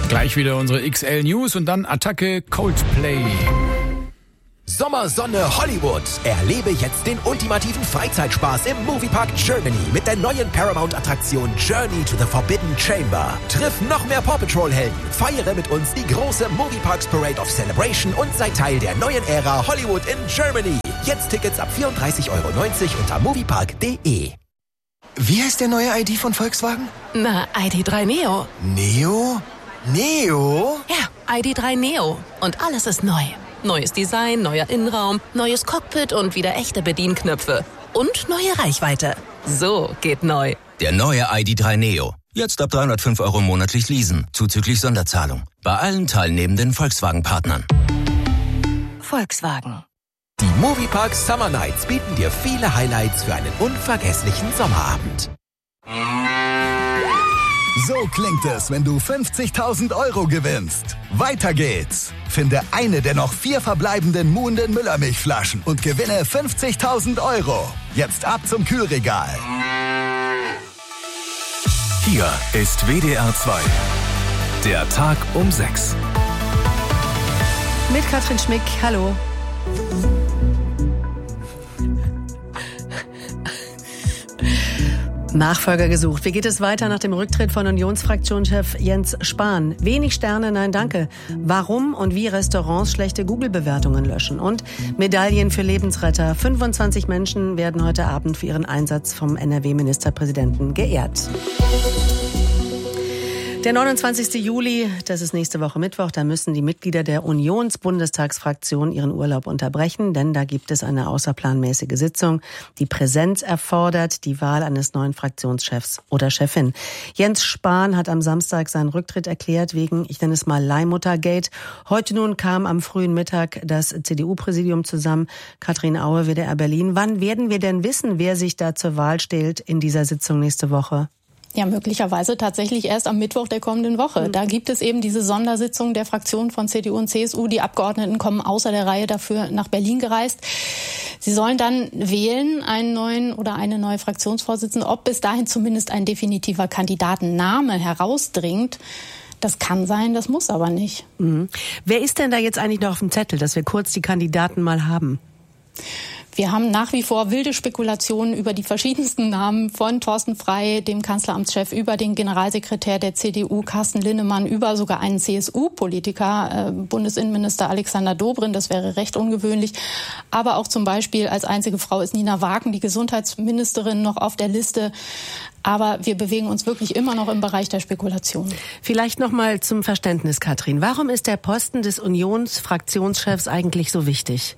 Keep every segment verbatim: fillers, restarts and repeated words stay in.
Gleich wieder unsere X L News und dann Attacke Coldplay. Sommersonne Hollywood. Erlebe jetzt den ultimativen Freizeitspaß im Moviepark Germany mit der neuen Paramount-Attraktion Journey to the Forbidden Chamber. Triff noch mehr Paw Patrol-Helden, feiere mit uns die große Movieparks Parade of Celebration und sei Teil der neuen Ära Hollywood in Germany. Jetzt Tickets ab vierunddreißig Euro neunzig unter moviepark punkt de. Wie heißt der neue I D von Volkswagen? Na, I D drei Neo. Neo? Neo? Ja, I D drei Neo. Und alles ist neu. Neues Design, neuer Innenraum, neues Cockpit und wieder echte Bedienknöpfe. Und neue Reichweite. So geht neu. Der neue I D drei Neo. Jetzt ab dreihundertfünf Euro monatlich leasen, zuzüglich Sonderzahlung. Bei allen teilnehmenden Volkswagen-Partnern. Volkswagen. Die Moviepark Summer Nights bieten dir viele Highlights für einen unvergesslichen Sommerabend. So klingt es, wenn du fünfzigtausend Euro gewinnst. Weiter geht's. Finde eine der noch vier verbleibenden Muhnden Müllermilchflaschen und gewinne fünfzigtausend Euro. Jetzt ab zum Kühlregal. Hier ist W D R zwei. Der Tag um sechs. Mit Katrin Schmick, hallo. Nachfolger gesucht. Wie geht es weiter nach dem Rücktritt von Unionsfraktionschef Jens Spahn? Wenig Sterne, nein danke. Warum und wie Restaurants schlechte Google-Bewertungen löschen. Und Medaillen für Lebensretter. fünfundzwanzig Menschen werden heute Abend für ihren Einsatz vom N R W-Ministerpräsidenten geehrt. Der neunundzwanzigsten Juli, das ist nächste Woche Mittwoch, da müssen die Mitglieder der Unionsbundestagsfraktion ihren Urlaub unterbrechen, denn da gibt es eine außerplanmäßige Sitzung, die Präsenz erfordert, die Wahl eines neuen Fraktionschefs oder Chefin. Jens Spahn hat am Samstag seinen Rücktritt erklärt wegen, ich nenne es mal Leihmuttergate. Heute nun kam am frühen Mittag das C D U-Präsidium zusammen. Katrin Aue, W D R Berlin. Wann werden wir denn wissen, wer sich da zur Wahl stellt in dieser Sitzung nächste Woche? Ja, möglicherweise tatsächlich erst am Mittwoch der kommenden Woche. Da gibt es eben diese Sondersitzung der Fraktionen von C D U und C S U. Die Abgeordneten kommen außer der Reihe dafür nach Berlin gereist. Sie sollen dann wählen, einen neuen oder eine neue Fraktionsvorsitzende. Ob bis dahin zumindest ein definitiver Kandidatenname herausdringt, das kann sein, das muss aber nicht. Mhm. Wer ist denn da jetzt eigentlich noch auf dem Zettel, dass wir kurz die Kandidaten mal haben? Wir haben nach wie vor wilde Spekulationen über die verschiedensten Namen von Thorsten Frey, dem Kanzleramtschef, über den Generalsekretär der C D U, Carsten Linnemann, über sogar einen C S U-Politiker, äh, Bundesinnenminister Alexander Dobrindt. Das wäre recht ungewöhnlich. Aber auch zum Beispiel als einzige Frau ist Nina Wagen, die Gesundheitsministerin, noch auf der Liste. Aber wir bewegen uns wirklich immer noch im Bereich der Spekulation. Vielleicht noch mal zum Verständnis, Katrin. Warum ist der Posten des Unionsfraktionschefs eigentlich so wichtig?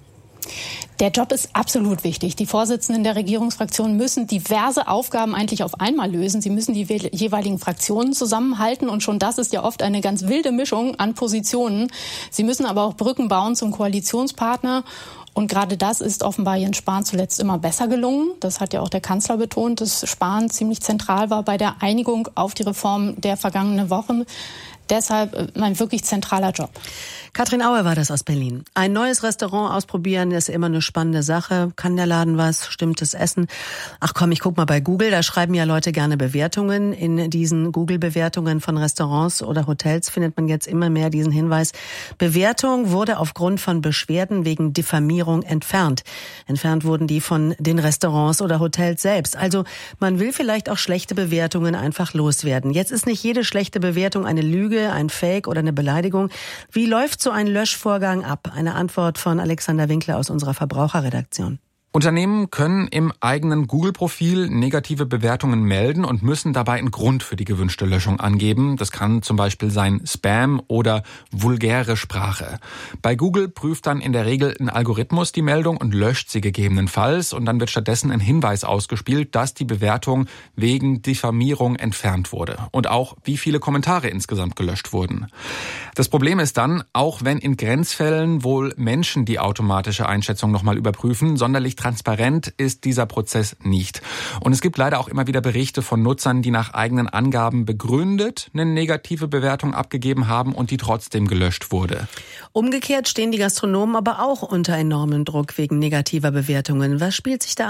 Der Job ist absolut wichtig. Die Vorsitzenden der Regierungsfraktionen müssen diverse Aufgaben eigentlich auf einmal lösen. Sie müssen die jeweiligen Fraktionen zusammenhalten und schon das ist ja oft eine ganz wilde Mischung an Positionen. Sie müssen aber auch Brücken bauen zum Koalitionspartner. Und gerade das ist offenbar Jens Spahn zuletzt immer besser gelungen. Das hat ja auch der Kanzler betont, dass Spahn ziemlich zentral war bei der Einigung auf die Reform der vergangenen Wochen. Deshalb mein wirklich zentraler Job. Katrin Aue war das aus Berlin. Ein neues Restaurant ausprobieren ist immer eine spannende Sache. Kann der Laden was? Stimmt das Essen? Ach komm, ich guck mal bei Google. Da schreiben ja Leute gerne Bewertungen. In diesen Google-Bewertungen von Restaurants oder Hotels findet man jetzt immer mehr diesen Hinweis. Bewertung wurde aufgrund von Beschwerden wegen Diffamierung entfernt. Entfernt wurden die von den Restaurants oder Hotels selbst. Also man will vielleicht auch schlechte Bewertungen einfach loswerden. Jetzt ist nicht jede schlechte Bewertung eine Lüge, ein Fake oder eine Beleidigung. Wie läuft so ein Löschvorgang ab? Eine Antwort von Alexander Winkler aus unserer Verbraucherredaktion. Unternehmen können im eigenen Google-Profil negative Bewertungen melden und müssen dabei einen Grund für die gewünschte Löschung angeben. Das kann zum Beispiel sein Spam oder vulgäre Sprache. Bei Google prüft dann in der Regel ein Algorithmus die Meldung und löscht sie gegebenenfalls. Und dann wird stattdessen ein Hinweis ausgespielt, dass die Bewertung wegen Diffamierung entfernt wurde. Und auch, wie viele Kommentare insgesamt gelöscht wurden. Das Problem ist dann, auch wenn in Grenzfällen wohl Menschen die automatische Einschätzung nochmal überprüfen, sonderlich transparent ist dieser Prozess nicht. Und es gibt leider auch immer wieder Berichte von Nutzern, die nach eigenen Angaben begründet eine negative Bewertung abgegeben haben und die trotzdem gelöscht wurde. Umgekehrt stehen die Gastronomen aber auch unter enormem Druck wegen negativer Bewertungen. Was spielt sich da ab?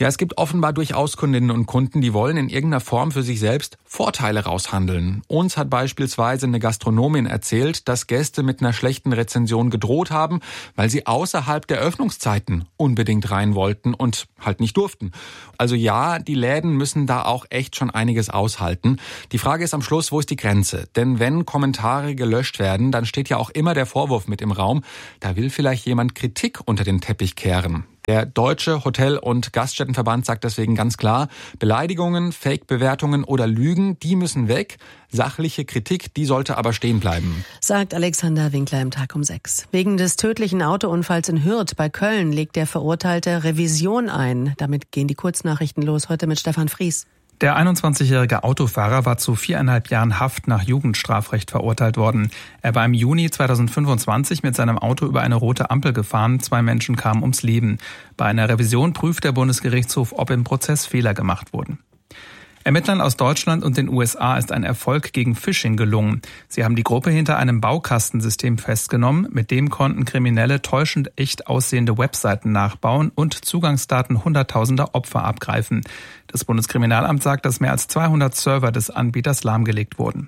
Ja, es gibt offenbar durchaus Kundinnen und Kunden, die wollen in irgendeiner Form für sich selbst Vorteile raushandeln. Uns hat beispielsweise eine Gastronomin erzählt, dass Gäste mit einer schlechten Rezension gedroht haben, weil sie außerhalb der Öffnungszeiten unbedingt rein wollten und halt nicht durften. Also ja, die Läden müssen da auch echt schon einiges aushalten. Die Frage ist am Schluss, wo ist die Grenze? Denn wenn Kommentare gelöscht werden, dann steht ja auch immer der Vorwurf mit im Raum, da will vielleicht jemand Kritik unter den Teppich kehren. Der Deutsche Hotel- und Gaststättenverband sagt deswegen ganz klar, Beleidigungen, Fake-Bewertungen oder Lügen, die müssen weg. Sachliche Kritik, die sollte aber stehen bleiben. Sagt Alexander Winkler im Tag um sechs. Wegen des tödlichen Autounfalls in Hürth bei Köln legt der Verurteilte Revision ein. Damit gehen die Kurznachrichten los, heute mit Stefan Fries. Der einundzwanzigjährige Autofahrer war zu viereinhalb Jahren Haft nach Jugendstrafrecht verurteilt worden. Er war im Juni zweitausendfünfundzwanzig mit seinem Auto über eine rote Ampel gefahren. Zwei Menschen kamen ums Leben. Bei einer Revision prüft der Bundesgerichtshof, ob im Prozess Fehler gemacht wurden. Ermittlern aus Deutschland und den U S A ist ein Erfolg gegen Phishing gelungen. Sie haben die Gruppe hinter einem Baukastensystem festgenommen. Mit dem konnten Kriminelle täuschend echt aussehende Webseiten nachbauen und Zugangsdaten hunderttausender Opfer abgreifen. Das Bundeskriminalamt sagt, dass mehr als zweihundert Server des Anbieters lahmgelegt wurden.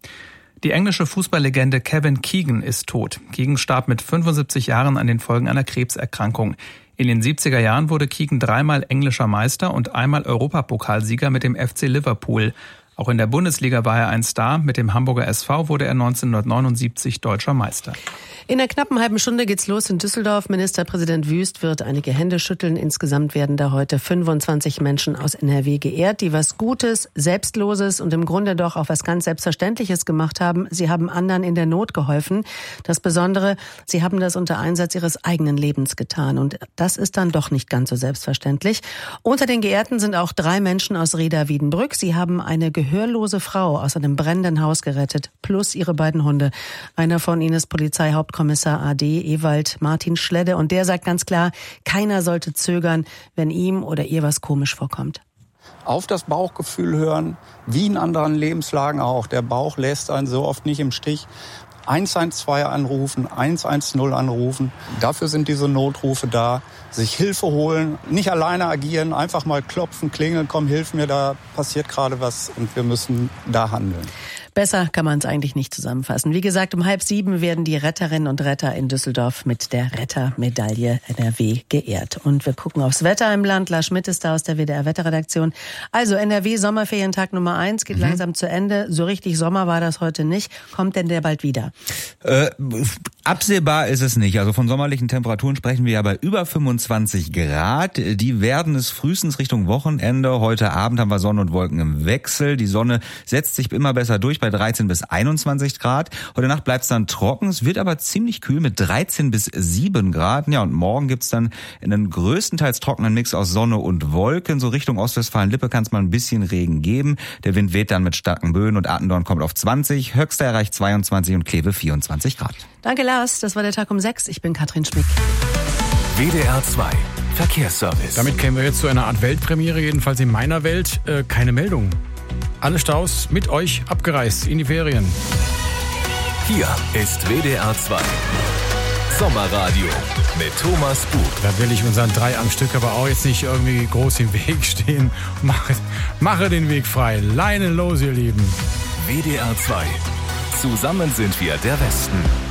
Die englische Fußballlegende Kevin Keegan ist tot. Keegan starb mit fünfundsiebzig Jahren an den Folgen einer Krebserkrankung. In den siebziger Jahren wurde Keegan dreimal englischer Meister und einmal Europapokalsieger mit dem F C Liverpool. Auch in der Bundesliga war er ein Star. Mit dem Hamburger S V wurde er neunzehnhundertneunundsiebzig deutscher Meister. In einer knappen halben Stunde geht's los in Düsseldorf. Ministerpräsident Wüst wird einige Hände schütteln. Insgesamt werden da heute fünfundzwanzig Menschen aus N R W geehrt, die was Gutes, Selbstloses und im Grunde doch auch was ganz Selbstverständliches gemacht haben. Sie haben anderen in der Not geholfen. Das Besondere, sie haben das unter Einsatz ihres eigenen Lebens getan. Und das ist dann doch nicht ganz so selbstverständlich. Unter den Geehrten sind auch drei Menschen aus Reda-Wiedenbrück. Sie haben eine gehörlose Frau aus einem brennenden Haus gerettet, plus ihre beiden Hunde. Einer von ihnen ist Polizeihauptkommissar A D Ewald Martin Schledde und der sagt ganz klar, keiner sollte zögern, wenn ihm oder ihr was komisch vorkommt. Auf das Bauchgefühl hören, wie in anderen Lebenslagen auch. Der Bauch lässt einen so oft nicht im Stich. eins eins zwei anrufen, eins eins null anrufen. Dafür sind diese Notrufe da. Sich Hilfe holen, nicht alleine agieren, einfach mal klopfen, klingeln, komm, hilf mir, da passiert gerade was und wir müssen da handeln. Besser kann man es eigentlich nicht zusammenfassen. Wie gesagt, um halb sieben werden die Retterinnen und Retter in Düsseldorf mit der Rettermedaille N R W geehrt. Und wir gucken aufs Wetter im Land. Lars Schmidt ist da aus der W D R-Wetterredaktion. Also N R W Sommerferientag Nummer eins geht mhm. langsam zu Ende. So richtig Sommer war das heute nicht. Kommt denn der bald wieder? Äh, absehbar ist es nicht. Also von sommerlichen Temperaturen sprechen wir ja bei über fünfundzwanzig Grad. Die werden es frühestens Richtung Wochenende. Heute Abend haben wir Sonne und Wolken im Wechsel. Die Sonne setzt sich immer besser durch bei dreizehn bis einundzwanzig Grad. Heute Nacht bleibt es dann trocken. Es wird aber ziemlich kühl mit dreizehn bis sieben Grad. Ja, und morgen gibt's dann einen größtenteils trockenen Mix aus Sonne und Wolken. So Richtung Ostwestfalen-Lippe kann es mal ein bisschen Regen geben. Der Wind weht dann mit starken Böen und Attendorn kommt auf zwanzig. Höchster erreicht zweiundzwanzig und Kleve vierundzwanzig Grad. Danke Lars, das war der Tag um sechs. Ich bin Katrin Schmick. W D R zwei Verkehrsservice. Damit kämen wir jetzt zu einer Art Weltpremiere, jedenfalls in meiner Welt. Äh, keine Meldung. Alle Staus mit euch abgereist in die Ferien. Hier ist W D R zwei Sommerradio mit Thomas Buch. Da will ich unseren drei am Stück aber auch jetzt nicht irgendwie groß im Weg stehen. Mache, mache den Weg frei. Leine los, ihr Lieben. W D R zwei. Zusammen sind wir der Westen.